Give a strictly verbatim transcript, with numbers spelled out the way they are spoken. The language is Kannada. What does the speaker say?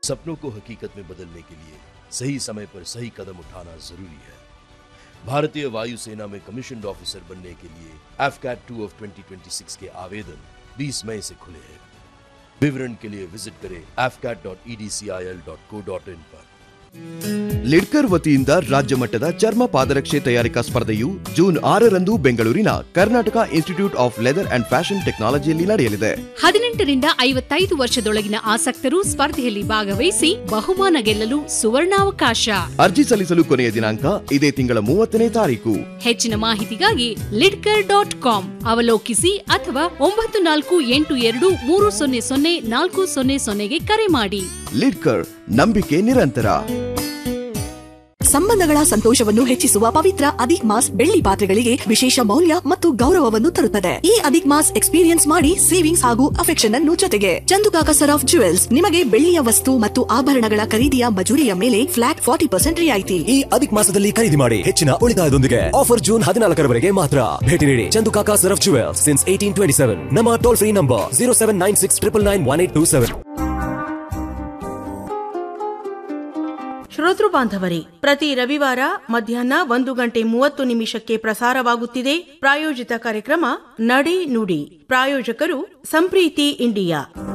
सपनों को हकीकत में बदलने के लिए सही समय पर सही कदम उठाना जरूरी है। भारतीय वायुसेना में कमीशन्ड ऑफिसर बनने के लिए F cat two of twenty twenty six के आवेदन बीस मई से खुले हैं। विवरण के लिए विजिट करें F cat dot E D C I L dot co dot in पर। ಲಿಡ್ಕರ್ ವತಿಯಿಂದ ರಾಜ್ಯ ಮಟ್ಟದ ಚರ್ಮ ಪಾದರಕ್ಷೆ ತಯಾರಿಕಾ ಸ್ಪರ್ಧೆಯು ಜೂನ್ ಆರರಂದು ಬೆಂಗಳೂರಿನ Karnataka institute of leather and fashion ಟೆಕ್ನಾಲಜಿಯಲ್ಲಿ ನಡೆಯಲಿದೆ. ಹದಿನೆಂಟರಿಂದ ಐವತ್ತೈದು ವರ್ಷದೊಳಗಿನ ಆಸಕ್ತರು ಸ್ಪರ್ಧೆಯಲ್ಲಿ ಭಾಗವಹಿಸಿ ಬಹುಮಾನ ಗೆಲ್ಲಲು ಸುವರ್ಣಾವಕಾಶ. ಅರ್ಜಿ ಸಲ್ಲಿಸಲು ಕೊನೆಯ ದಿನಾಂಕ ಇದೇ ತಿಂಗಳ ಮೂವತ್ತನೇ ತಾರೀಕು. ಹೆಚ್ಚಿನ ಮಾಹಿತಿಗಾಗಿ ಲಿಡ್ಕರ್ ಡಾಟ್ ಕಾಮ್ ಅವಲೋಕಿಸಿ ಅಥವಾ ಒಂಬತ್ತು ನಾಲ್ಕು ಎಂಟು ಎರಡು ಮೂರು ಸೊನ್ನೆ ಸೊನ್ನೆ ನಾಲ್ಕು ಸೊನ್ನೆ ಸೊನ್ನೆಗೆ ಕರೆ ಮಾಡಿ. ಲಿಡ್ಕರ್, ನಂಬಿಕೆ ನಿರಂತರ. ಸಂಬಂಧಗಳ ಸಂತೋಷವನ್ನು ಹೆಚ್ಚಿಸುವ ಪವಿತ್ರ ಅಧಿಕ್ ಮಾಸ್ ಬೆಳ್ಳಿ ಪಾತ್ರೆಗಳಿಗೆ ವಿಶೇಷ ಮೌಲ್ಯ ಮತ್ತು ಗೌರವವನ್ನು ತರುತ್ತದೆ. ಈ ಅಧಿಕ್ ಮಾಸ್ ಎಕ್ಸ್ಪೀರಿಯನ್ಸ್ ಮಾಡಿ ಸೇವಿಂಗ್ಸ್ ಹಾಗೂ ಅಫೆಕ್ಷನ್ ಅನ್ನು ಜೊತೆಗೆ ಚಂದುಕಾಕ ಸರ್ ಆಫ್ ಜುವೆಲ್ಸ್ ನಿಮಗೆ ಬೆಳ್ಳಿಯ ವಸ್ತು ಮತ್ತು ಆಭರಣಗಳ ಖರೀದಿಯ ಮಜೂರಿಯ ಮೇಲೆ ಫ್ಲಾಟ್ ಫಾರ್ಟಿ ಪರ್ಸೆಂಟ್ ರಿಯಾಯಿತಿ. ಈ ಅಧಿಕ್ ಮಾಸದಲ್ಲಿ ಖರೀದಿ ಮಾಡಿ ಹೆಚ್ಚಿನ ಉಳಿತಾಯದೊಂದಿಗೆ. ಆಫರ್ ಜೂನ್ ಹದಿನಾಲ್ಕರವರೆಗೆ ಮಾತ್ರ. ಭೇಟಿ ನೀಡಿ Chandukaka sir of jewels since eighteen twenty seven. ನಮ್ಮ toll free number zero seven nine six triple nine one eight two seven. ಶ್ರೋತೃ ಬಾಂಧವರೇ, ಪ್ರತಿ ರವಿವಾರ ಮಧ್ಯಾಹ್ನ ಒಂದು ಗಂಟೆ ಮೂವತ್ತು ನಿಮಿಷಕ್ಕೆ ಪ್ರಸಾರವಾಗುತ್ತಿದೆ ಪ್ರಾಯೋಜಿತ ಕಾರ್ಯಕ್ರಮ ನಡೆ ನುಡಿ. ಪ್ರಾಯೋಜಕರು ಸಂಪ್ರೀತಿ ಇಂಡಿಯಾ.